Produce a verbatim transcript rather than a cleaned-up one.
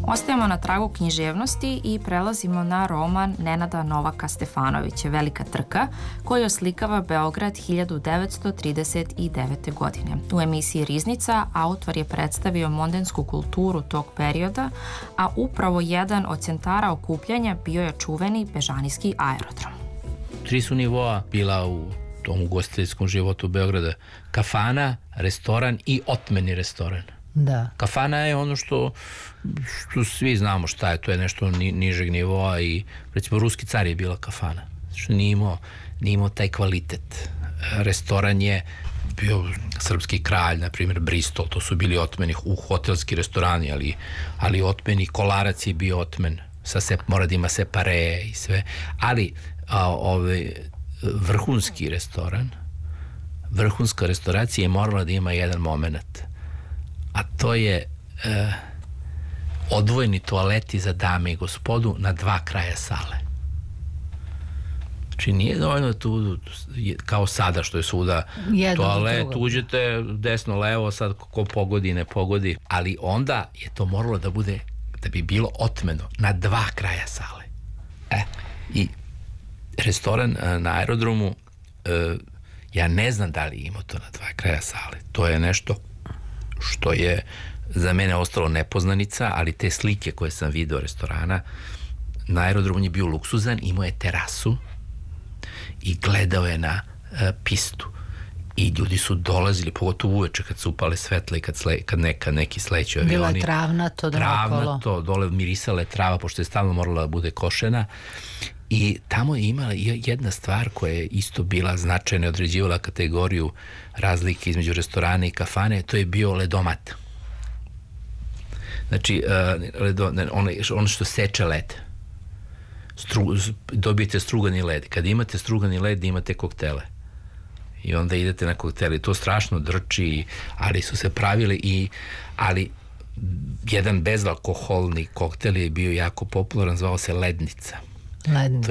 Ostajemo na tragu književnosti i prelazimo na roman Nenada Novaka Stefanovića Velika trka, koji oslikava Beograd hiljadu devetsto trideset devete. godine. U emisiji Riznica autor je predstavio mondensku kulturu tog perioda, a upravo jedan od centara okupljanja bio je čuveni Bežanijski aerodrom. Tri su nivoa bila u tom ugostiteljskom životu Beograda. Kafana, restoran i otmeni restoran. Da. Kafana je ono što, što svi znamo šta je, to je nešto ni, nižeg nivoa i recimo Ruski car je bila kafana, što nije imao, nije imao taj kvalitet. Restoran je bio Srpski kralj, na primjer Bristol, to su bili otmeni u hotelski restorani, ali, ali otmeni, Kolarac je bio otmen, sa se, mora da ima separe i sve, ali a, ovaj, vrhunski restoran, vrhunska restauracija je morala da ima jedan moment, a to je e, odvojeni toaleti za dame i gospodu na dva kraja sale. Znači nije dovoljno tu kao sada što je svuda jedno toalet, uđete desno levo, sad ko pogodi ne pogodi, ali onda je to moralo da bude, da bi bilo otmeno na dva kraja sale. E, i restoran na aerodromu, e, ja ne znam da li ima to na dva kraja sale, to je nešto što je za mene ostalo nepoznanica, ali te slike koje sam video restorana, na aerodromu je bio luksuzan, imao je terasu i gledao je na uh, pistu i ljudi su dolazili, pogotovo uveče kad su upale svetla i kad, sle, kad neka, neki sleću avioni. Bila je travnato, travnato, dole mirisala je trava, pošto je stalno morala da bude košena. I tamo je imala jedna stvar koja je isto bila značajna, određivala kategoriju razlike između restorana i kafane, to je bio ledomat. Znači, uh, ledo, ono, ono što seče led. Stru, dobijete strugani led. Kad imate strugani led, imate koktele. I onda idete na koktele. To strašno drči, ali su se pravili i, ali jedan bezalkoholni koktel je bio jako popularan, zvao se Lednica. Lednica.